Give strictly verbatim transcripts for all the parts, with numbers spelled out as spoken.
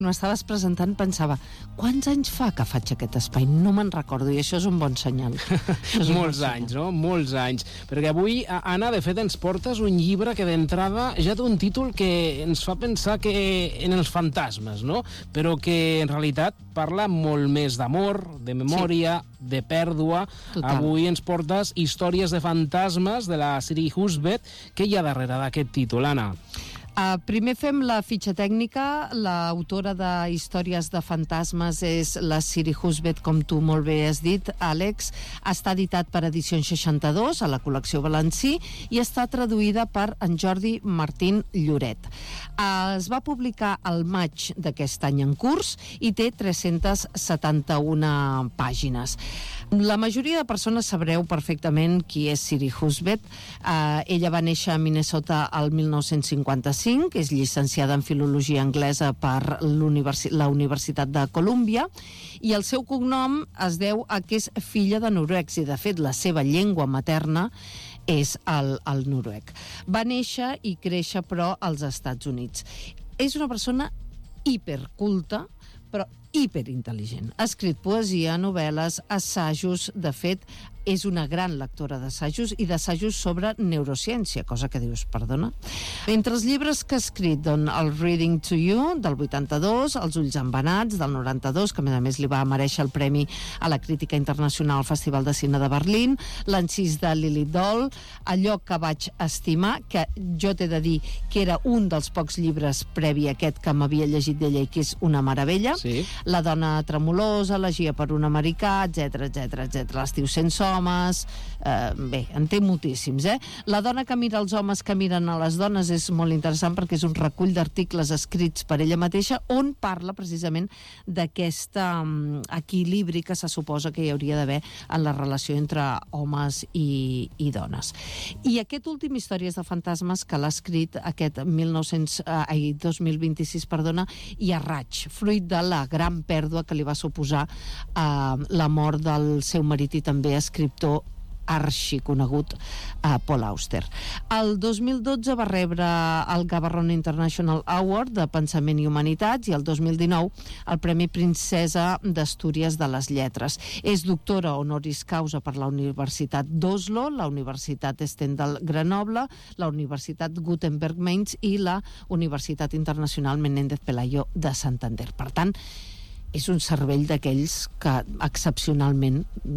Quan estaves presentant pensava, quants anys fa que faig aquest espai? No me'n recordo, i això és un bon senyal. Molts bon anys, senyal. no? Molts anys. Perquè avui, Anna, de fet, ens portes un llibre que d'entrada ja té un títol que ens fa pensar que en els fantasmes, no? Però que en realitat parla molt més d'amor, de memòria, sí. de pèrdua. Total. Avui ens portes Històries de fantasmes de la Siri Husbeth. Què hi ha darrere d'aquest títol, Anna? Uh, primer fem la fitxa tècnica. L'autora de Històries de fantasmes és la Siri Husbeth, com tu molt bé has dit, Àlex. Està editat per Edicions seixanta-dos a la col·lecció Valencí i està traduïda per en Jordi Martín Lloret. Uh, es va publicar al maig d'aquest any en curs i té tres-centes setanta-una pàgines. La majoria de persones sabreu perfectament qui és Siri Husbeth. Uh, ella va néixer a Minnesota el mil nou-cents cinquanta-cinc, és llicenciada en Filologia Anglesa per l'universi- la Universitat de Colúmbia, i el seu cognom es deu a que és filla de noruecs, i de fet la seva llengua materna és el, el noruec. Va néixer i créixer, però, als Estats Units. És una persona hiperculta, però hiperintel·ligent. Ha escrit poesia, novel·les, assajos. De fet, és una gran lectora d'assajos i d'assajos sobre neurociència, cosa que dius, perdona. Entre els llibres que ha escrit, doncs, el Reading to You, del vuitanta-dos, Els ulls embenats, del noranta-dos, que a més a més li va merèixer el Premi a la Crítica Internacional al Festival de Cine de Berlín, L'encís de Lilith Doll, Allò que vaig estimar, que jo t'he de dir que era un dels pocs llibres previ a aquest que m'havia llegit d'ella i que és una meravella, sí. La dona tremolosa, Elegia per un americà, etc etc etc. L'estiu sense homes, eh, bé, en té moltíssims, eh? La dona que mira els homes que miren a les dones és molt interessant perquè és un recull d'articles escrits per ella mateixa on parla precisament d'aquest um, equilibri que se suposa que hi hauria d'haver en la relació entre homes i, i dones. I aquest últim, Històries de fantasmes, que l'ha escrit aquest mil nou-cents, eh, ai, dos mil vint-i-sis, perdona, i a raig, fruit de la gran pèrdua que li va suposar eh, la mort del seu marit i també escriptor arxiconegut, eh, Paul Auster. El dos mil dotze va rebre el Gabarron International Award de Pensament i Humanitats i el dos mil dinou el Premi Princesa d'Astúries de les Lletres. És doctora honoris causa per la Universitat d'Oslo, la Universitat Stendhal Grenoble, la Universitat Gutenberg Mainz i la Universitat Internacional Menéndez Pelayo de Santander. Per tant, és un cervell d'aquells que excepcionalment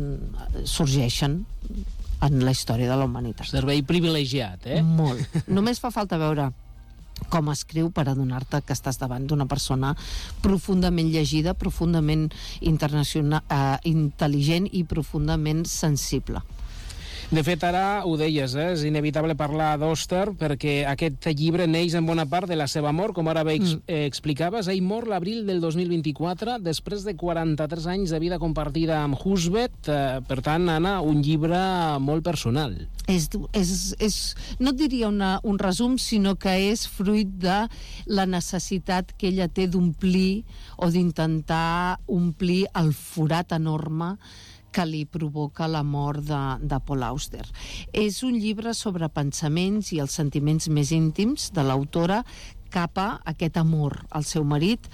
sorgeixen en la història de la humanitat. Cervell privilegiat, eh? Molt. Només fa falta veure com escriu per adonar-te que estàs davant d'una persona profundament llegida, profundament internacional, eh, intel·ligent i profundament sensible. De fet, ara ho deies, eh? És inevitable parlar d'Auster perquè aquest llibre neix en bona part de la seva mort, com ara bé ex mm. eh, explicaves. Ell mor l'abril del dos mil vint-i-quatre, després de quaranta-tres anys de vida compartida amb Husbeth. Eh, per tant, Anna, un llibre molt personal. És, és, és, no et diria una, un resum, sinó que és fruit de la necessitat que ella té d'omplir o d'intentar omplir el forat enorme que li provoca la mort de, de Paul Auster. És un llibre sobre pensaments i els sentiments més íntims de l'autora cap a aquest amor al seu marit.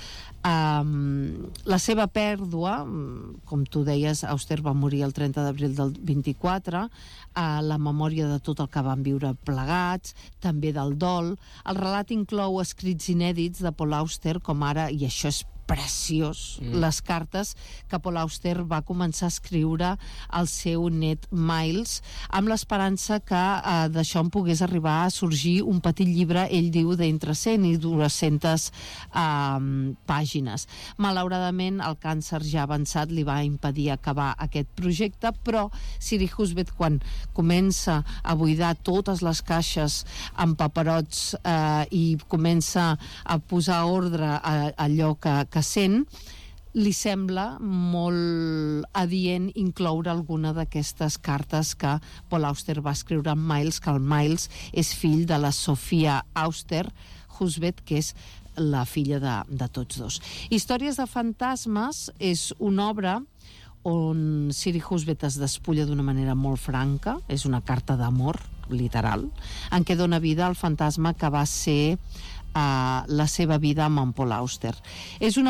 Um, la seva pèrdua, com tu deies, Auster va morir el trenta d'abril del vint-i-quatre, uh, la memòria de tot el que van viure plegats, també del dol. El relat inclou escrits inèdits de Paul Auster, com ara, i això és preciós, mm. les cartes que Paul Auster va començar a escriure al seu net Miles, amb l'esperança que eh, d'això en pogués arribar a sorgir un petit llibre, ell diu, d'entre cent i dues-centes eh, pàgines. Malauradament, el càncer ja avançat li va impedir acabar aquest projecte, però Siri Husbeth, quan comença a buidar totes les caixes amb paperots eh, i comença a posar ordre a, a allò que, que sent, li sembla molt adient incloure alguna d'aquestes cartes que Paul Auster va escriure amb Miles, que el Miles és fill de la Sofia Auster Husbeth, que és la filla de, de tots dos. Històries de fantasmes és una obra on Siri Husbeth es despulla d'una manera molt franca, és una carta d'amor literal, en què dona vida al fantasma que va ser uh, la seva vida amb en Paul Auster. És una